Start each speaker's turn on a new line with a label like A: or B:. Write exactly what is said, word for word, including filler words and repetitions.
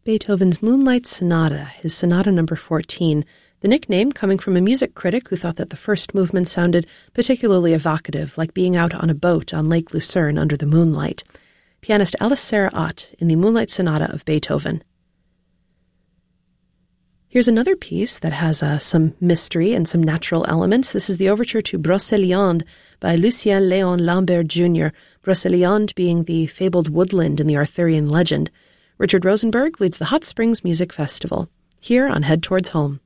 A: Beethoven's Moonlight Sonata, his Sonata number fourteen, the nickname coming from a music critic who thought that the first movement sounded particularly evocative, like being out on a boat on Lake Lucerne under the moonlight. Pianist Alice Sarah Ott in the Moonlight Sonata of Beethoven. Here's another piece that has uh, some mystery and some natural elements. This is the overture to Brocéliande by Lucien Léon Lambert Junior, Brocéliande being the fabled woodland in the Arthurian legend. Richard Rosenberg leads the Hot Springs Music Festival, here on Head Towards Home.